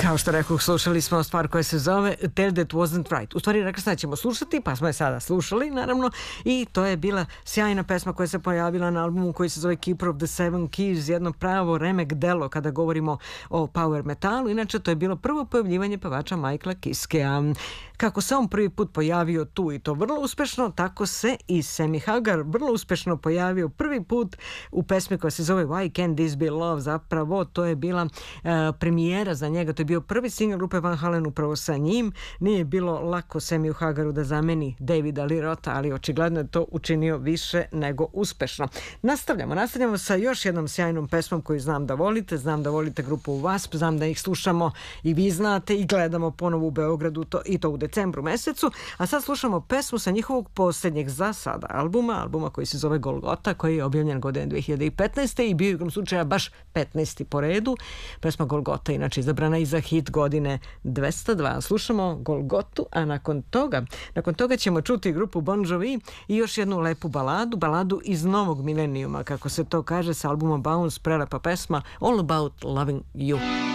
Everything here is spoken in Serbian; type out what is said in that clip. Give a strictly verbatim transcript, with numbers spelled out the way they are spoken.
Kao što rekao, slušali smo stvar koja se zove Tell That Wasn't Right. U stvari rekli smo da ćemo slušati, pa smo je sada slušali, naravno, i to je bila sjajna pesma koja se pojavila na albumu koji se zove Keeper of the Seven Keys, jedno pravo remek delo kada govorimo o power metalu. Inače, to je bilo prvo pojavljivanje pevača Michaela Kiskea. Kako se on prvi put pojavio tu i to vrlo uspešno, tako se i Sammy Hagar vrlo uspešno pojavio prvi put u pesmi koja se zove Why Can't This Be Love. Zapravo, to je bila uh, premijera za njega, to je bio prvi single grupe Van Halen upravo sa njim. Nije bilo lako Sammyu Hagaru da zameni Davida Lee Rotha, ali očigledno je to učinio više nego uspešno. Nastavljamo, nastavljamo sa još jednom sjajnom pesmom koju znam da volite, znam da volite grupu W A S P, znam da ih slušamo i vi znate i gledamo ponovo u Beogradu to, i to u decembru mesecu, a sad slušamo pesmu sa njihovog posljednjeg za sada albuma, albuma koji se zove Golgota, koji je objavljen godine dve hiljade petnaeste i bio igrom slučaja baš petnaesti po redu. Pesma Golgota inače izabrana i za hit godine dvesta dva. Slušamo Golgotu, a nakon toga, nakon toga ćemo čuti grupu Bon Jovi i još jednu lepu baladu, baladu iz novog milenijuma, kako se to kaže, sa albuma Bounce, prelepa pesma All About Loving You.